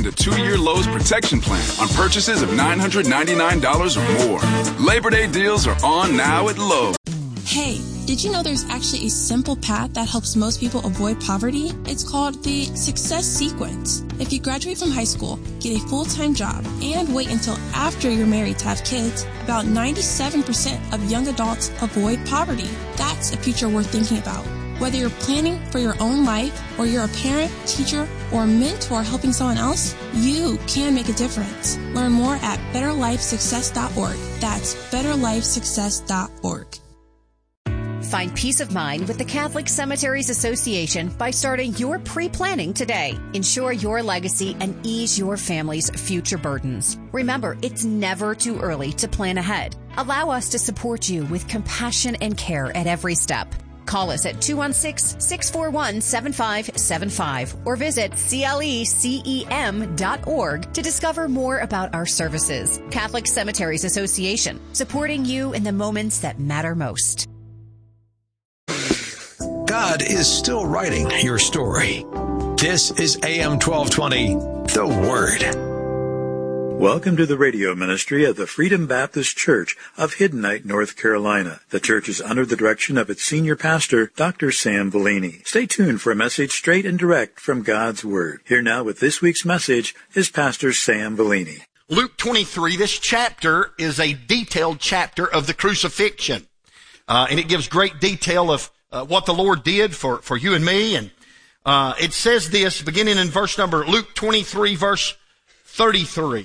and a 2-year Lowe's protection plan on purchases of $999 or more. Labor Day deals are on now at Lowe's. Hey, did you know there's actually a simple path that helps most people avoid poverty? It's called the Success Sequence. If you graduate from high school, get a full-time job, and wait until after you're married to have kids, about 97% of young adults avoid poverty. That's a future worth thinking about. Whether you're planning for your own life, or you're a parent, teacher, or mentor helping someone else, you can make a difference. Learn more at betterlifesuccess.org. That's betterlifesuccess.org. Find peace of mind with the Catholic Cemeteries Association by starting your pre-planning today. Ensure your legacy and ease your family's future burdens. Remember, it's never too early to plan ahead. Allow us to support you with compassion and care at every step. Call us at 216-641-7575 or visit clecem.org to discover more about our services. Catholic Cemeteries Association, supporting you in the moments that matter most. God is still writing your story. This is AM 1220, The Word. Welcome to the radio ministry of the Freedom Baptist Church of Hiddenite, North Carolina. The church is under the direction of its senior pastor, Dr. Sam Bellini. Stay tuned for a message straight and direct from God's Word. Here now with this week's message is Pastor Sam Bellini. Luke 23, this chapter is a detailed chapter of the crucifixion. And it gives great detail of what the Lord did for you and me. And it says this, beginning in verse number, Luke 23, verse 33.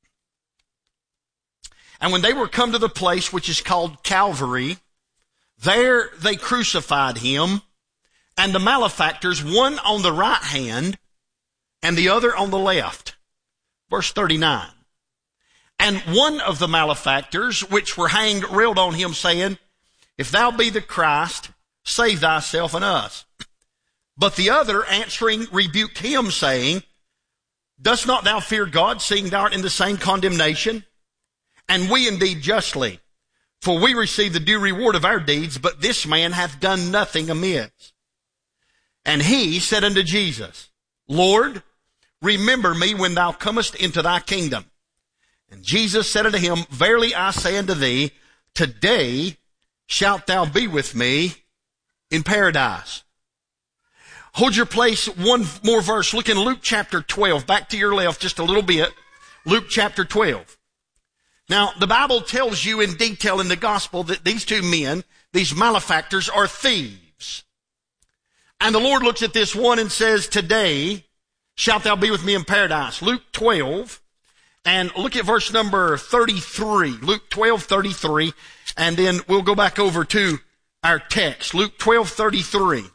And when they were come to the place which is called Calvary, there they crucified him, and the malefactors, one on the right hand and the other on the left. Verse 39. And one of the malefactors which were hanged railed on him, saying, If thou be the Christ, save thyself and us. But the other answering rebuked him, saying, Dost not thou fear God, seeing thou art in the same condemnation? And we indeed justly, for we receive the due reward of our deeds, but this man hath done nothing amiss. And he said unto Jesus, Lord, remember me when thou comest into thy kingdom. And Jesus said unto him, Verily I say unto thee, today shalt thou be with me in paradise. Hold your place, one more verse. Look in Luke chapter 12, back to your left just a little bit. Luke chapter 12. Now, the Bible tells you in detail in the gospel that these two men, these malefactors, are thieves. And the Lord looks at this one and says, Today shalt thou be with me in paradise. Luke 12, and look at verse number 33. Luke 12:33, and then we'll go back over to our text. Luke 12:33.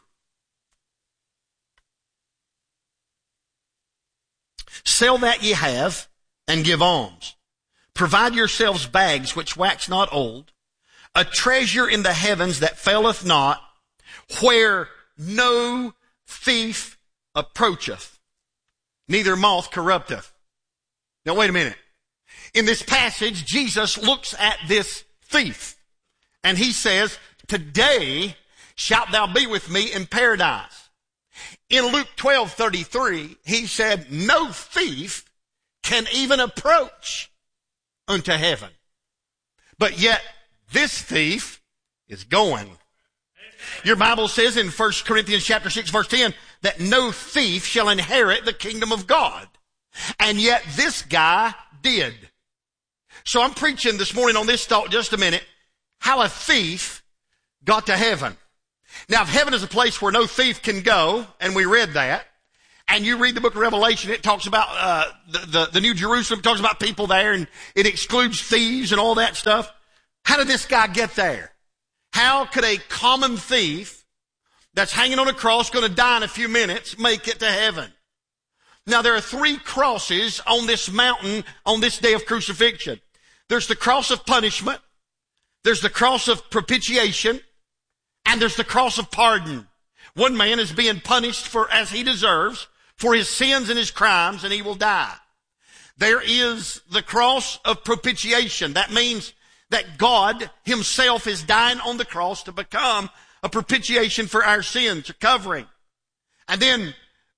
Sell that ye have, and give alms. Provide yourselves bags which wax not old, a treasure in the heavens that faileth not, where no thief approacheth, neither moth corrupteth. Now wait a minute. In this passage, Jesus looks at this thief, and he says, Today shalt thou be with me in paradise. In Luke 12:33, he said, No thief can even approach unto heaven. But yet, this thief is going. Your Bible says in 1 Corinthians chapter 6, verse 10, that no thief shall inherit the kingdom of God. And yet, this guy did. So I'm preaching this morning on this thought, just a minute, how a thief got to heaven. Now, if heaven is a place where no thief can go, and we read that, and you read the book of Revelation, it talks about the New Jerusalem, it talks about people there, and it excludes thieves and all that stuff. How did this guy get there? How could a common thief that's hanging on a cross, going to die in a few minutes, make it to heaven? Now, there are 3 crosses on this mountain on this day of crucifixion. There's the cross of punishment, there's the cross of propitiation, and there's the cross of pardon. One man is being punished for as he deserves for his sins and his crimes, and he will die. There is the cross of propitiation. That means that God himself is dying on the cross to become a propitiation for our sins, a covering. And then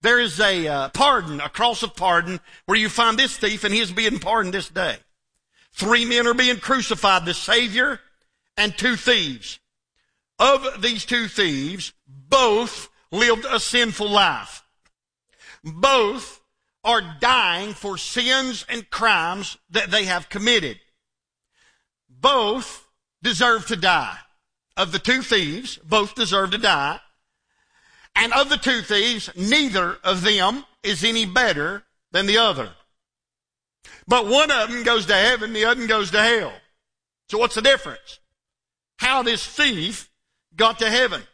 There is a pardon, a cross of pardon, where you find this thief and he is being pardoned this day. 3 men are being crucified, the Savior and 2 thieves. Of these 2 thieves, both lived a sinful life. Both are dying for sins and crimes that they have committed. Both deserve to die. Of the 2 thieves, both deserve to die. And of the 2 thieves, neither of them is any better than the other. But one of them goes to heaven, the other goes to hell. So what's the difference? How this thief got to heaven.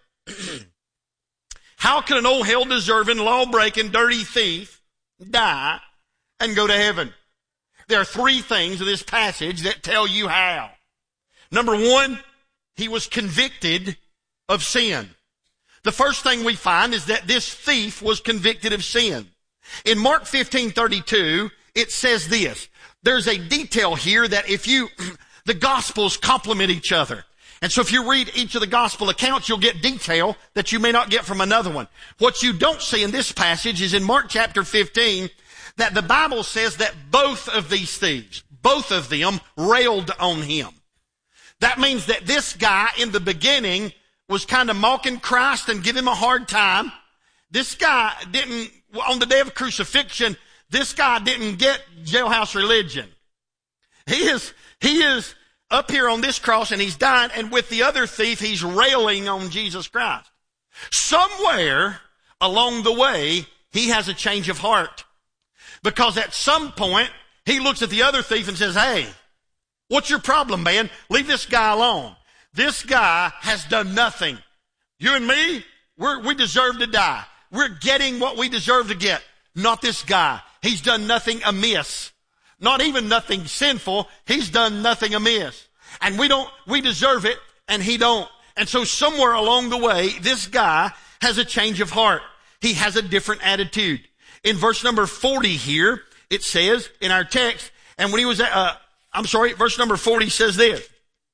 How can an old hell-deserving, law-breaking, dirty thief die and go to heaven? There are 3 things in this passage that tell you how. Number 1, he was convicted of sin. The first thing we find is that this thief was convicted of sin. In Mark 15:32, it says this. There's a detail here that the Gospels complement each other. And so if you read each of the Gospel accounts, you'll get detail that you may not get from another one. What you don't see in this passage is in Mark chapter 15, that the Bible says that both of these thieves, both of them railed on him. That means that this guy in the beginning was kind of mocking Christ and giving him a hard time. This guy didn't, on the day of crucifixion, this guy didn't get jailhouse religion. He is up here on this cross and he's dying, and with the other thief, he's railing on Jesus Christ. Somewhere along the way, he has a change of heart. Because at some point, he looks at the other thief and says, hey, what's your problem, man? Leave this guy alone. This guy has done nothing. You and me, we deserve to die. We're getting what we deserve to get. Not this guy. He's done nothing amiss. Not even nothing sinful. He's done nothing amiss. And we deserve it, and he don't. And so somewhere along the way, this guy has a change of heart. He has a different attitude. In verse number 40 here, it says in our text, and when he was verse number 40 says this.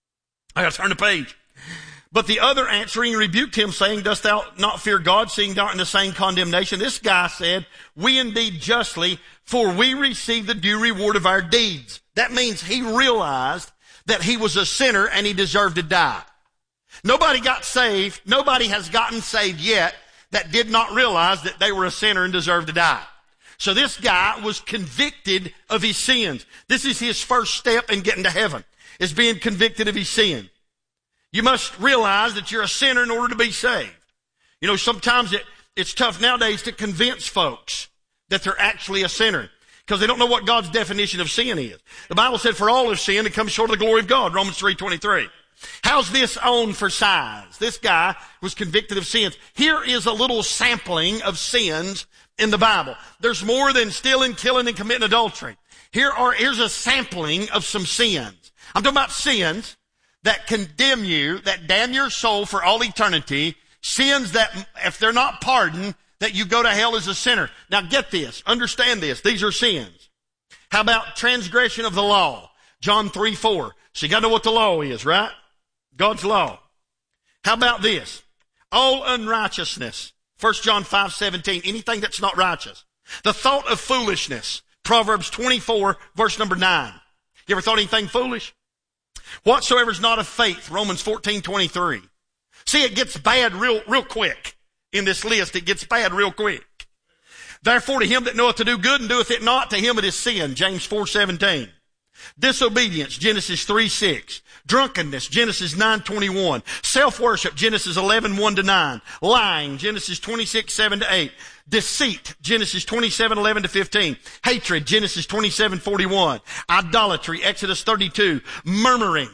I gotta turn the page. But the other answering rebuked him, saying, dost thou not fear God, seeing thou art in the same condemnation? This guy said, we indeed justly, for we receive the due reward of our deeds. That means he realized that he was a sinner and he deserved to die. Nobody got saved. Nobody has gotten saved yet that did not realize that they were a sinner and deserved to die. So this guy was convicted of his sins. This is his first step in getting to heaven, is being convicted of his sin. You must realize that you're a sinner in order to be saved. You know, sometimes it's tough nowadays to convince folks that they're actually a sinner because they don't know what God's definition of sin is. The Bible said, for all have sinned and come short of the glory of God, Romans 3:23. How's this on for size? This guy was convicted of sins. Here is a little sampling of sins in the Bible. There's more than stealing, killing, and committing adultery. Here's a sampling of some sins. I'm talking about sins that condemn you, that damn your soul for all eternity, sins that, if they're not pardoned, that you go to hell as a sinner. Now get this, understand this, these are sins. How about transgression of the law? John 3:4. So you gotta know what the law is, right? God's law. How about this? All unrighteousness. 1 John 5:17. Anything that's not righteous. The thought of foolishness. Proverbs 24, verse number 9. You ever thought anything foolish? Whatsoever is not of faith, Romans 14:23. See, it gets bad real quick. In this list, it gets bad real quick. Therefore, to him that knoweth to do good and doeth it not, to him it is sin, James 4:17. Disobedience, Genesis 3:6. Drunkenness, Genesis 9:21. Self-worship, Genesis 11:1-9. Lying, Genesis 26:7-8. Deceit, Genesis 27:11-15. Hatred, Genesis 27:41. Idolatry, Exodus 32. Murmuring,